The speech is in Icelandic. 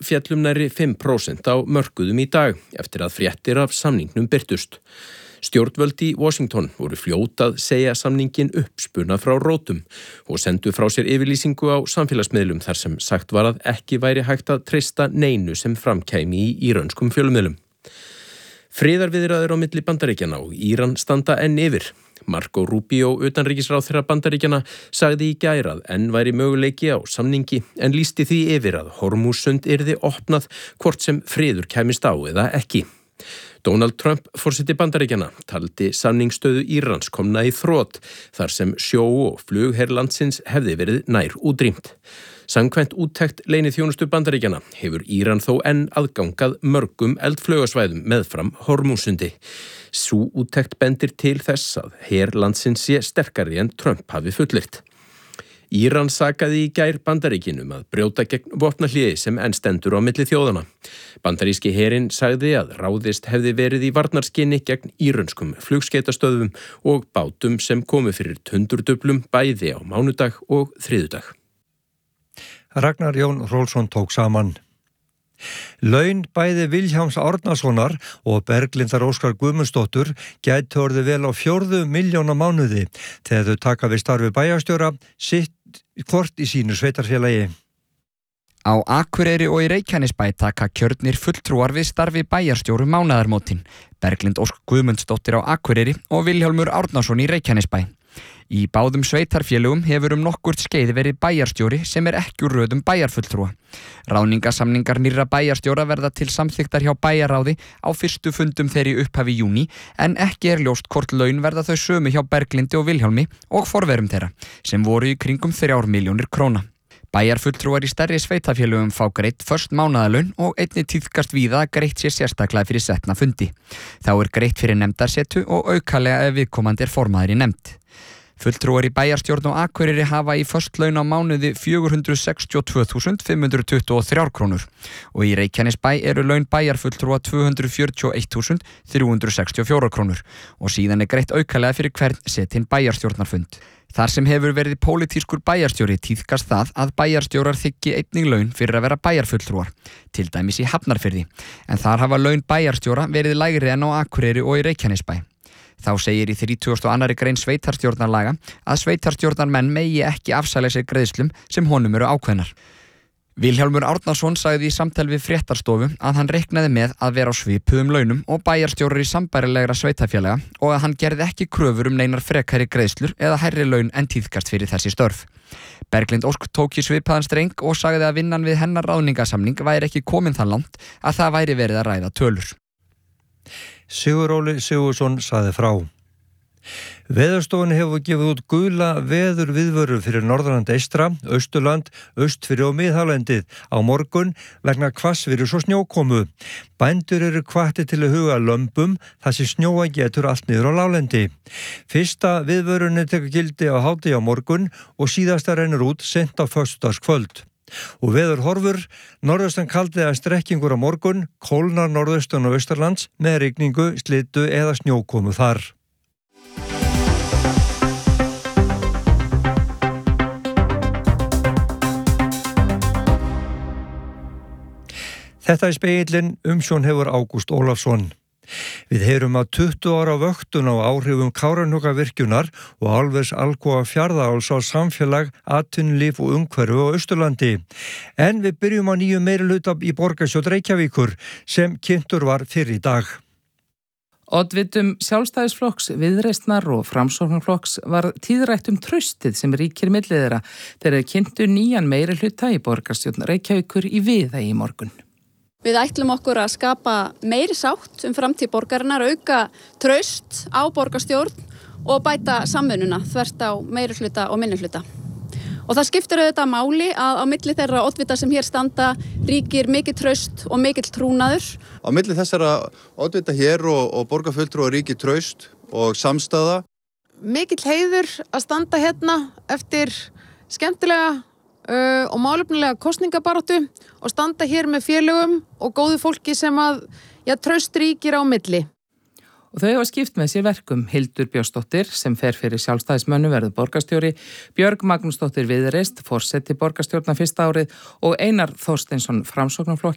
féll nærri 5% á mörkuðum í dag eftir að fréttir af samningnum birtust. Stjórnvöld í Washington voru fljót að segja samningin uppspuna frá rótum og sendu frá sér yfirlýsingu á samfélagsmiðlum þar sem sagt var að ekki væri hægt að treysta neinu sem framkæmi í írönskum fjölmiðlum. Friðarviðræður á milli Bandaríkjanna og Íran standa enn yfir. Marco Rubio, utanríkisráðherra Bandaríkjanna, sagði í gær að enn væri möguleiki á samningi en lýsti því yfir að Hormúzsund yrði opnað hvort sem friður kæmist á eða ekki. Donald Trump, forseti Bandaríkjanna, taldi samningsstöðu Írans komna í þrot þar sem sjó- og flugher landsins hefði verið nær útrýmt. Samkvæmt úttekt leyniþjónustu Bandaríkjanna hefur Íran þó enn aðgangað mörgum eldflaugasvæðum meðfram Hormúzsundi. Sú úttekt bendir til þess að her landsins sé sterkari en Trump hafi fullyrt. Íran sakaði í gær Bandaríkjunum að brjóta gegn vopnahléi sem enn stendur á milli þjóðanna. Bandaríski herinn sagði að ráðist hefði verið í varnarskyni gegn írönskum flugskeytastöðvum og bátum sem komu fyrir tundurdublum bæði á mánudag og þriðjudag. Ragnar Jón Rólfsson tók saman. Laun bæði Vilhjálms Árnasonar og Berglindar Óskar Guðmundsdóttur gæti orðið vel á 4 milljón á mánuði þegar þau taka við starfi bæjarstjóra sitt hvort í sínu sveitarfélagi. Á Akureyri og í Reykjanesbæ taka kjörnir fulltrúar við starfi bæjarstjóru mánaðarmótin. Berglind Ósk Guðmundsdóttir á Akureyri og Vilhjálmur Árnason í Reykjanesbæ. Í báðum sveitarfélögum hefur nokkurt skeið verið bæjarstjóri sem ekki úr röðum bæjarfulltrúa. Ráðningasamningar nýrra bæjarstjóra verða til samþykktar hjá bæjarráði á fyrstu fundum þeirra í upphafi júní en ekki ljóst hvort laun verða þau sömu hjá Berglindi og Vilhjálmi og forverum þeirra sem voru í kringum 3 milljónir króna. Bæjarfulltrúar í stærri sveitarfélögum fá greitt föst mánaðarlaun og einnig tíðkast víða að greitt sé sérstaklega fyrir setna fundi. Þá greitt fyrir nefndarsetu og aukalega ef viðkomandi formaður í nefnd. Fulltrúar í bæjarstjórn og Akureyri hafa í föst laun á mánuði 462.523 krónur og í Reykjanesbæ eru laun bæjarfulltrúa 241.364 krónur og síðan greitt aukalega fyrir hvern setinn bæjarstjórnarfund. Þar sem hefur verið pólitískur bæjarstjóri tíðkast það að bæjarstjórar þiggi einnig laun fyrir að vera bæjarfulltrúar, til dæmis í Hafnarfirði, en þar hafa laun bæjarstjóra verið lægri en á Akureyri og í Reykjanesbæ. Þá segir í 32. grein sveitarstjórnarlaga að sveitarstjórnarmenn megi ekki afsæla sér greiðslum sem honum eru ákveðnar. Vilhjálmur Árnason sagði í samtal við Fréttastofu að hann reiknaði með að vera á svipuðum launum og bæjarstjórar í sambærilegra sveitarfélaga og að hann gerði ekki kröfur neinar frekari greiðslur eða hærri laun en tíðkast fyrir þessi störf. Berglind Ósk tók í svipaðan streng og sagði að vinnan við hennar ráðningasamning væri ekki komin það langt að það væri verið að ræða tölur. Sigur Óli Sigursson sagði frá. Veðurstofan hefur gefið út gula veðurviðvörun fyrir Norðurland eystra, Austurland, Austfirði og Miðhálendið á morgun vegna hvassviðris og snjókomu. Bændur eru hvattir til að huga lömbum þar sem snjóa getur allt niður á láglendi. Fyrsta viðvörunin tekur gildi á hádegi á morgun og síðasta rennur út seint á föstudagskvöld. Og veður horfur, norðaustan kaldi að strekkingur á morgun, kólnar norðaustan og austurlands með rigningu, slitu eða snjókomu þar. Þetta Spegillinn, umsjón hefur Ágúst Ólafsson. Við heyrum að 20 ára vöktun á áhrifum Kárahnjúkavirkjunar og álvers Alcoa Fjarðaáls á samfélag, atvinnulíf og umhverfi á Austurlandi. En við byrjum á nýjum meirihluta í borgarstjórn Reykjavíkur sem kynntur var fyrr í dag. Oddvitum Sjálfstæðisflokks, Viðreisnar og Framsóknarflokks var tíðrætt traustið sem ríkir milli þeirra þegar kynntu nýjan meirihluta í borgarstjórn Reykjavíkur í Viðey í morgun. Við ætlum okkur að skapa meiri sátt framtíð borgarinnar, auka traust á borgarstjórn og bæta samvinnuna þvert á meirihluta og minnihluta. Og það skiptir auðvitað máli að á milli þeirra oddvita sem hér standa ríkir mikið traust og mikill trúnaður. Á milli þessara oddvita hér og borgarfulltrúa ríkir traust og samstaða. Mikill heiður að standa hérna eftir skemmtilega og málefnilega kosningabaráttu og standa hér með félögum og góðu fólki sem að traust ríkir á milli. Og þau hafa skipt með sér verkum. Hildur Björnsdóttir sem fer fyrir Sjálfstæðismönnum verður borgarstjóri, Björg Magnúsdóttir Viðreist forseti borgarstjórnar fyrsta árið og Einar Þorsteinsson Framsóknarflokki